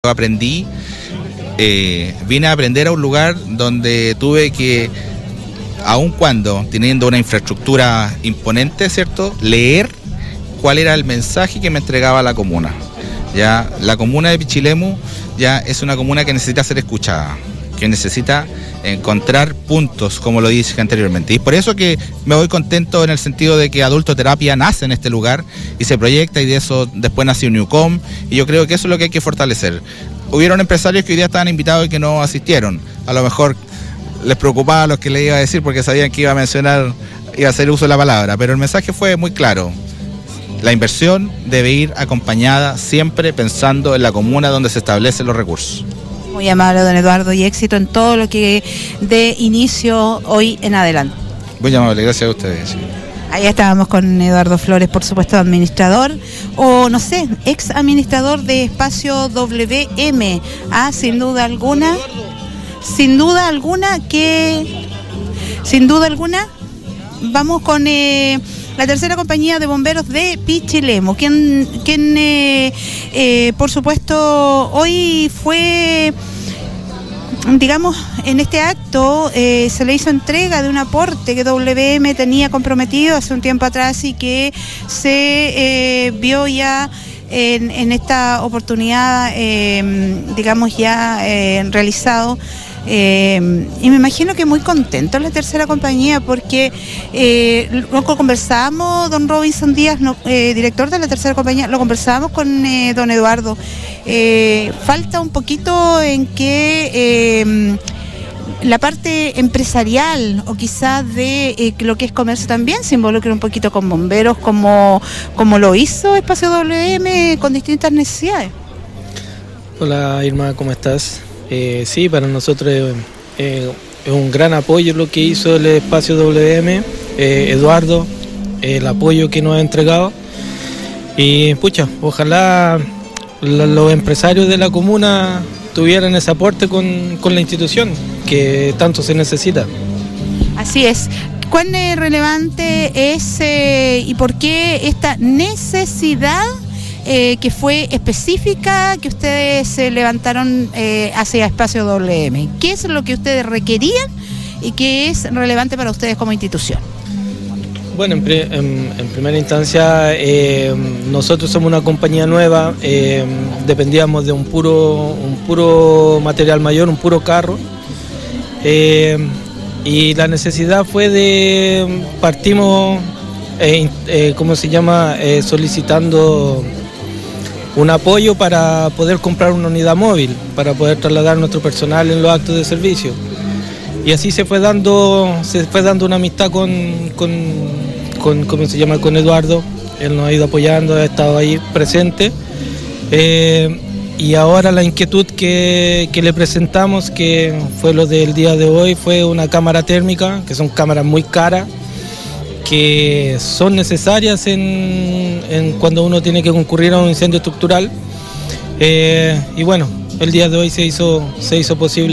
aprendí. Vine a aprender a un lugar donde tuve que, aun cuando teniendo una infraestructura imponente, ¿cierto?, leer cuál era el mensaje que me entregaba la comuna. Ya, la comuna de Pichilemu ya es una comuna que necesita ser escuchada, que necesita encontrar puntos, como lo dije anteriormente. Y por eso que me voy contento en el sentido de que Adultoterapia nace en este lugar y se proyecta, y de eso después nació Newcom, y yo creo que eso es lo que hay que fortalecer. Hubieron empresarios que hoy día estaban invitados y que no asistieron. A lo mejor les preocupaba lo que les iba a decir porque sabían que iba a hacer uso de la palabra, pero el mensaje fue muy claro. La inversión debe ir acompañada siempre pensando en la comuna donde se establecen los recursos. Muy amable, don Eduardo, y éxito en todo lo que dé inicio hoy en adelante. Muy amable, gracias a ustedes. Ahí estábamos con Eduardo Flores, por supuesto, administrador, o no sé, ex administrador de Espacio WM. Sin duda alguna, vamos con la tercera compañía de bomberos de Pichilemu, quien por supuesto, hoy fue, digamos, en este acto se le hizo entrega de un aporte que WM tenía comprometido hace un tiempo atrás y que se vio ya en esta oportunidad, digamos, ya realizado. Y me imagino que muy contento en la tercera compañía porque lo conversábamos, don Robinson Díaz, director de la tercera compañía, lo conversábamos con don Eduardo. Falta un poquito en que la parte empresarial o quizás de lo que es comercio también se involucre un poquito con bomberos como lo hizo Espacio WM con distintas necesidades. Hola Irma, ¿cómo estás? Sí, para nosotros es un gran apoyo lo que hizo el Espacio WM, Eduardo, el apoyo que nos ha entregado, y pucha, ojalá los empresarios de la comuna tuvieran ese aporte con la institución que tanto se necesita. Así es. ¿Cuán relevante es y por qué esta necesidad que fue específica que ustedes se levantaron hacia Espacio WM? ¿Qué es lo que ustedes requerían y qué es relevante para ustedes como institución? Bueno, en primera instancia, nosotros somos una compañía nueva, dependíamos de un puro material mayor, un puro carro, y la necesidad fue partimos, solicitando un apoyo para poder comprar una unidad móvil, para poder trasladar nuestro personal en los actos de servicio. Y así se fue dando una amistad con Eduardo. Él nos ha ido apoyando, ha estado ahí presente. Y ahora la inquietud que le presentamos, que fue lo del día de hoy, fue una cámara térmica, que son cámaras muy caras, que son necesarias en cuando uno tiene que concurrir a un incendio estructural. Y bueno, el día de hoy se hizo posible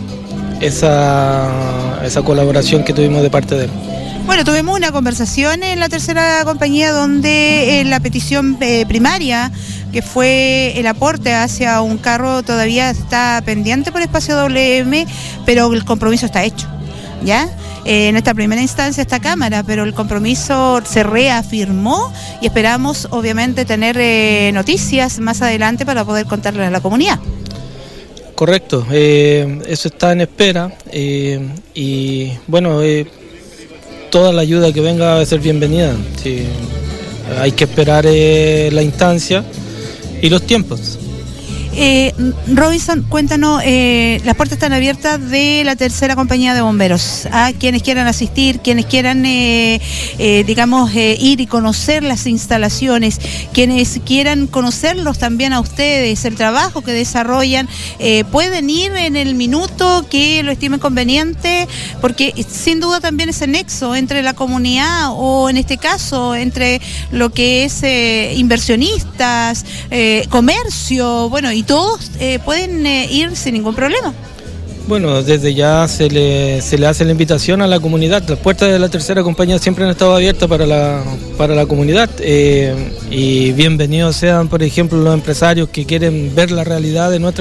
esa colaboración que tuvimos de parte de él. Bueno, tuvimos una conversación en la tercera compañía donde la petición primaria, que fue el aporte hacia un carro, todavía está pendiente por Espacio WM, pero el compromiso está hecho, ¿ya? En esta primera instancia esta Cámara, pero el compromiso se reafirmó y esperamos obviamente tener noticias más adelante para poder contarle a la comunidad. Correcto, eso está en espera y bueno, toda la ayuda que venga va a ser bienvenida. Sí, hay que esperar la instancia y los tiempos. Robinson, cuéntanos, las puertas están abiertas de la tercera compañía de bomberos a quienes quieran asistir, quienes quieran ir y conocer las instalaciones, quienes quieran conocerlos también a ustedes, el trabajo que desarrollan, pueden ir en el minuto que lo estimen conveniente, porque sin duda también ese nexo entre la comunidad o en este caso entre lo que es inversionistas, comercio, bueno, y todos pueden ir sin ningún problema. Bueno, desde ya se le hace la invitación a la comunidad. Las puertas de la tercera compañía siempre han estado abiertas para la comunidad y bienvenidos sean, por ejemplo, los empresarios que quieren ver la realidad de nuestra